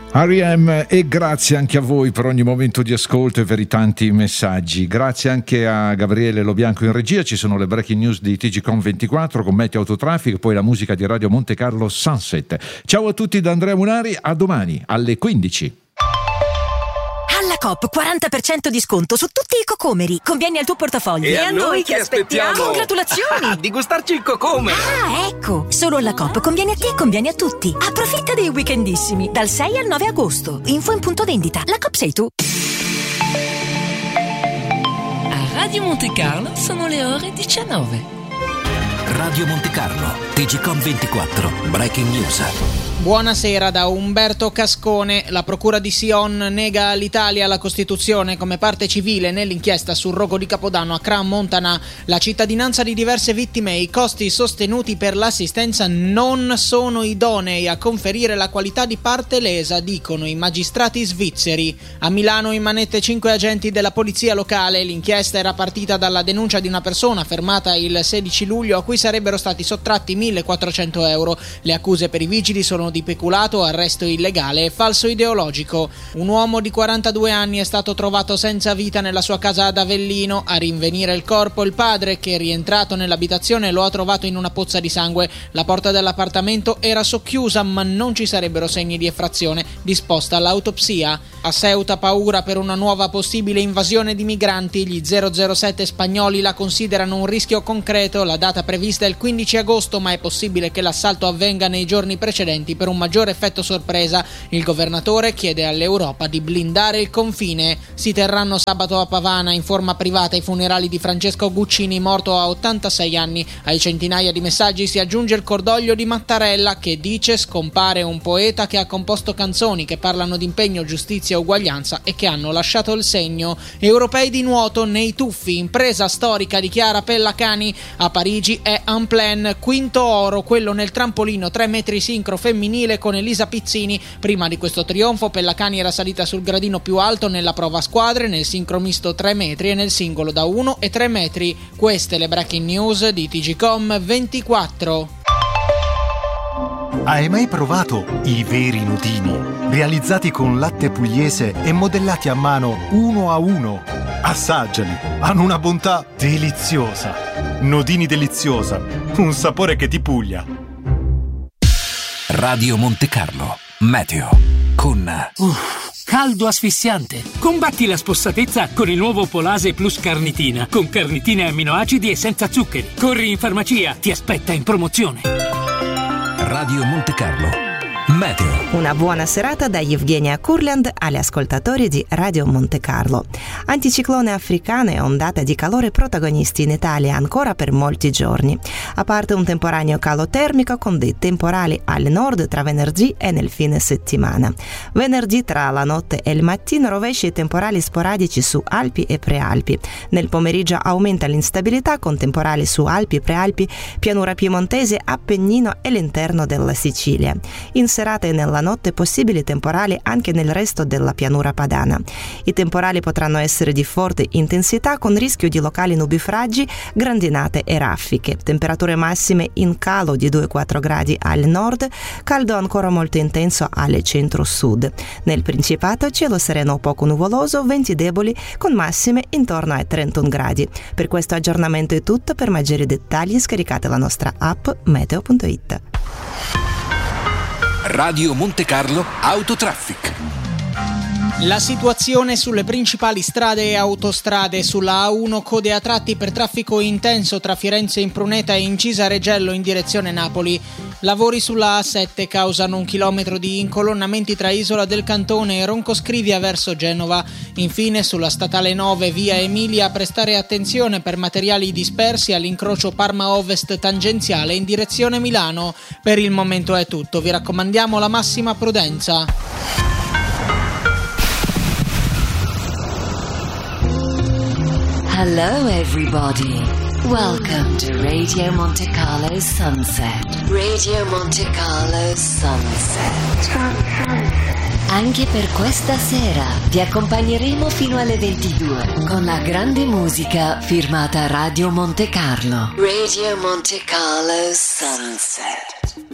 R.E.M. e grazie anche a voi per ogni momento di ascolto e per i tanti messaggi. Grazie anche a Gabriele Lobianco in regia. Ci sono le breaking news di TGCOM24 con Meteo Autotraffic e poi la musica di Radio Monte Carlo Sunset. Ciao a tutti da Andrea Munari, a domani alle 15. Alla Coop 40% di sconto su tutti i cocomeri. Conviene al tuo portafoglio. E a noi che aspettiamo? Congratulazioni! Di gustarci il cocomero. Ah, ecco! Solo alla Coop conviene a te e conviene a tutti. Approfitta dei weekendissimi dal 6 al 9 agosto. Info in punto vendita. La Coop sei tu. A Radio Monte Carlo sono le ore 19. Radio Monte Carlo, TGCOM24, Breaking News. Buonasera da Umberto Cascone. La procura di Sion nega all'Italia la Costituzione come parte civile nell'inchiesta sul rogo di Capodanno a Crans-Montana. La cittadinanza di diverse vittime e i costi sostenuti per l'assistenza non sono idonei a conferire la qualità di parte lesa, dicono i magistrati svizzeri. A Milano in manette 5 agenti della polizia locale. L'inchiesta era partita dalla denuncia di una persona fermata il 16 luglio a cui sarebbero stati sottratti 1.400 euro. Le accuse per i vigili sono di peculato, arresto illegale e falso ideologico. Un uomo di 42 anni è stato trovato senza vita nella sua casa ad Avellino. A rinvenire il corpo il padre, che rientrato nell'abitazione lo ha trovato in una pozza di sangue. La porta dell'appartamento era socchiusa ma non ci sarebbero segni di effrazione. Disposta l'autopsia. A Ceuta paura per una nuova possibile invasione di migranti. Gli 007 spagnoli la considerano un rischio concreto. La data prevista è il 15 agosto, ma è possibile che l'assalto avvenga nei giorni precedenti per un maggiore effetto sorpresa. Il governatore chiede all'Europa di blindare il confine. Si terranno sabato a Pavana in forma privata i funerali di Francesco Guccini, morto a 86 anni. Ai centinaia di messaggi si aggiunge il cordoglio di Mattarella, che dice: scompare un poeta che ha composto canzoni che parlano di impegno, giustizia e uguaglianza e che hanno lasciato il segno. Europei di nuoto nei tuffi, impresa storica, dichiara Pellacani. A Parigi è un plan, quinto oro, quello nel trampolino 3 metri sincro femminile con Elisa Pizzini. Prima di questo trionfo Pellacani era salita sul gradino più alto nella prova a squadre, nel sincro misto 3 metri e nel singolo da 1 e 3 metri. Queste le breaking news di TGCOM24. Hai mai provato i veri nodini? Realizzati con latte pugliese e modellati a mano uno a uno. Assaggiali, hanno una bontà deliziosa. Nodini deliziosa, un sapore che ti puglia. Radio Monte Carlo, Meteo, con... caldo asfissiante. Combatti la spossatezza con il nuovo Polase Plus Carnitina, con carnitine e amminoacidi e senza zuccheri. Corri in farmacia, ti aspetta in promozione. Radio Monte Carlo, Meteo. Una buona serata da Evgenia Kurland agli ascoltatori di Radio Monte Carlo. Anticiclone africano e ondata di calore protagonisti in Italia ancora per molti giorni. A parte un temporaneo calo termico con dei temporali al nord tra venerdì e nel fine settimana. Venerdì tra la notte e il mattino rovesci e temporali sporadici su Alpi e Prealpi. Nel pomeriggio aumenta l'instabilità con temporali su Alpi, Prealpi, pianura piemontese, Appennino e l'interno della Sicilia. In serata e nella notte possibili temporali anche nel resto della pianura padana. I temporali potranno essere di forte intensità con rischio di locali nubifragi, grandinate e raffiche. Temperature massime in calo di 2-4 gradi al nord, caldo ancora molto intenso al centro-sud. Nel Principato cielo sereno o poco nuvoloso, venti deboli con massime intorno ai 31 gradi. Per questo aggiornamento è tutto. Per maggiori dettagli scaricate la nostra app meteo.it. Radio Monte Carlo Autotraffic. La situazione sulle principali strade e autostrade: sulla A1 code a tratti per traffico intenso tra Firenze in Pruneta e Incisa Regello in direzione Napoli. Lavori sulla A7 causano 1 chilometro di incolonnamenti tra Isola del Cantone e Roncoscrivia verso Genova. Infine sulla statale 9 via Emilia a prestare attenzione per materiali dispersi all'incrocio Parma Ovest tangenziale in direzione Milano. Per il momento è tutto, vi raccomandiamo la massima prudenza. Hello everybody, welcome to Radio Monte Carlo Sunset. Radio Monte Carlo Sunset. Anche per questa sera vi accompagneremo fino alle 22 con la grande musica firmata Radio Monte Carlo. Radio Monte Carlo Sunset.